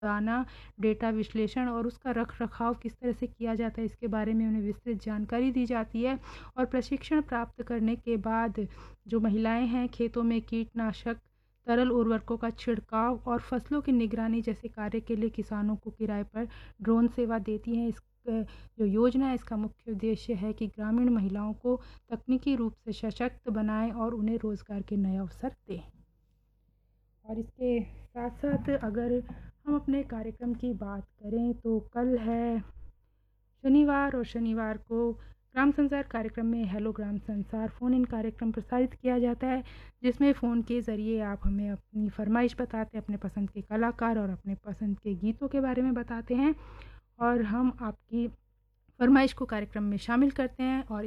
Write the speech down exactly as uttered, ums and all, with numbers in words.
आना, डेटा विश्लेषण और उसका रख-रखाव किस तरह से किया जाता है, इसके बारे में उन्हें विस्तृत जानकारी दी जाती है। और प्रशिक्षण प्राप्त करने के बाद जो महिलाएँ हैं, खेतों में कीटनाशक, तरल उर्वरकों का छिड़काव और फसलों की निगरानी जैसे कार्य के लिए किसानों को किराए पर ड्रोन सेवा देती हैं। इस अ, जो योजना है, इसका मुख्य उद्देश्य है कि ग्रामीण महिलाओं को तकनीकी रूप से सशक्त बनाएँ और उन्हें रोज़गार के नए अवसर दें। और इसके साथ-साथ अगर हम अपने कार्यक्रम की बात करें तो कल है शनिवार, और शनिवार को ग्राम संसार कार्यक्रम में हेलो ग्राम संसार फ़ोन इन कार्यक्रम प्रसारित किया जाता है, जिसमें फ़ोन के ज़रिए आप हमें अपनी फ़रमाइश बताते हैं, अपने पसंद के कलाकार और अपने पसंद के गीतों के बारे में बताते हैं और हम आपकी फ़रमाइश को कार्यक्रम में शामिल करते हैं और